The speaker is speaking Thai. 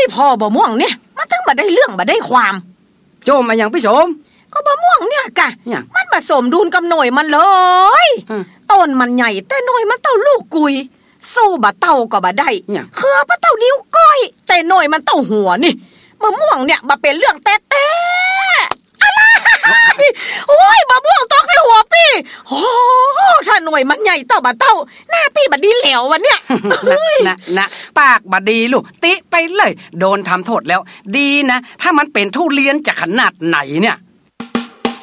พอบะม่วงเนี่ยมันถึงบ่ได้เรื่องบ่ได้ความโจมมาอย่างพี่ชมก็บะม่วงเนี่ยกะมันผสมดุลกับหน่วยมันเลยต้นมันใหญ่แต่หน่วยมันเต้าลูกกุยสู้บะเต้าก็บ่ได้เครือบ่เต้านิ้วก้อยแต่หน่วยมันเต้าหัวนี่มะม่วงเนี่ยบ่เป็นเรื่องแต้ๆอะไรโอ้ยมะม่วงตกในหัวพี่โอ้ถ้าหน่วยมันใหญ่เต้าบะเต้าหน้าพี่บ่ดีแหลววันเนี่ยนะปากบ่ดีลูกติไปเลยโดนทำโทษแล้วดีนะถ้ามันเป็นทุเรียนจะขนาดไหนเนี่ย